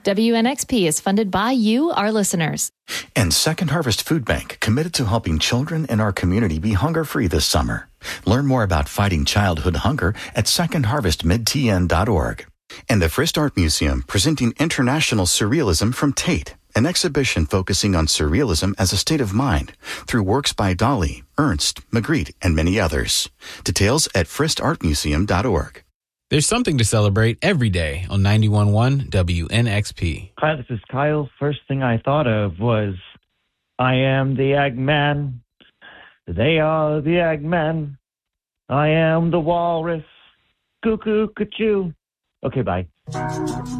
WNXP is funded by you, our listeners. And Second Harvest Food Bank, committed to helping children in our community be hunger-free this summer. Learn more about fighting childhood hunger at secondharvestmidtn.org. And the Frist Art Museum, presenting International Surrealism from Tate, an exhibition focusing on surrealism as a state of mind through works by Dali, Ernst, Magritte, and many others. Details at fristartmuseum.org. There's something to celebrate every day on 91.1 WNXP. Hi, this is Kyle. First thing I thought of was, I am the Eggman. They are the Eggmen. I am the walrus. Cuckoo, cuckoo. Okay, bye.